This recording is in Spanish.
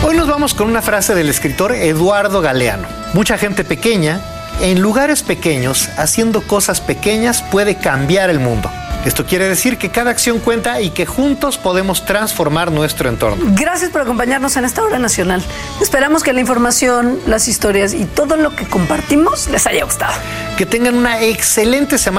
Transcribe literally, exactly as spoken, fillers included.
Hoy nos vamos con una frase del escritor Eduardo Galeano. Mucha gente pequeña, en lugares pequeños, haciendo cosas pequeñas, puede cambiar el mundo. Esto quiere decir que cada acción cuenta y que juntos podemos transformar nuestro entorno. Gracias por acompañarnos en esta hora nacional. Esperamos que la información, las historias y todo lo que compartimos les haya gustado. Que tengan una excelente semana.